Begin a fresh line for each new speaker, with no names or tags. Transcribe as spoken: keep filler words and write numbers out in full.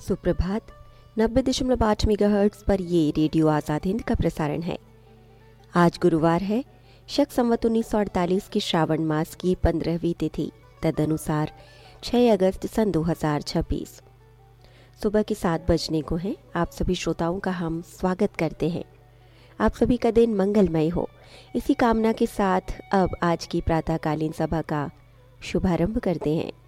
सुप्रभात। नब्बे दशमलव आठ मेगाहर्ट्ज़ पर ये रेडियो आज़ाद हिंद का प्रसारण है। आज गुरुवार है, शक संवत उन्नीस सौ अड़तालीस की श्रावण मास की पंद्रहवीं तिथि, तदनुसार छह अगस्त सन दो हज़ार छब्बीस। सुबह के सात बजने को हैं। आप सभी श्रोताओं का हम स्वागत करते हैं। आप सभी का दिन मंगलमय हो, इसी कामना के साथ अब आज की प्रातःकालीन सभा का शुभारंभ करते हैं।